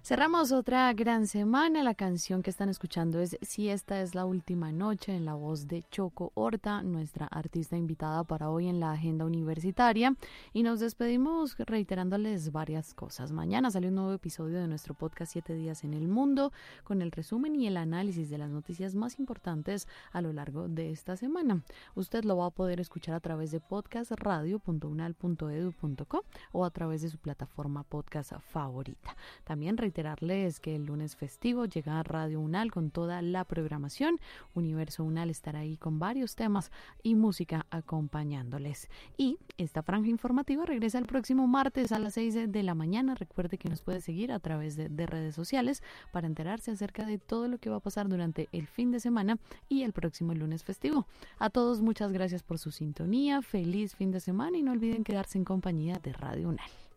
Cerramos otra gran semana. La canción que están escuchando es Si esta es la última noche, en la voz de Choco Horta, nuestra artista invitada para hoy en la agenda universitaria. Y nos despedimos reiterándoles varias cosas. Mañana sale un nuevo episodio de nuestro podcast 7 días en el mundo, con el resumen y el análisis de las noticias más importantes a lo largo de esta semana. Usted lo va a poder escuchar a través de podcastradio.unal.edu.co o a través de su plataforma podcast favorita. También reiterarles que el lunes festivo llega a Radio Unal con toda la programación. Universo Unal estará ahí con varios temas y música acompañándoles. Y esta franja informativa regresa el próximo martes a las 6 de la mañana. Recuerde que nos puede seguir a través de redes sociales para enterarse acerca de todo lo que va a pasar durante el fin de semana y el próximo lunes festivo. A todos muchas gracias por su sintonía. Feliz fin de semana y no olviden quedarse en compañía de Radio Unal.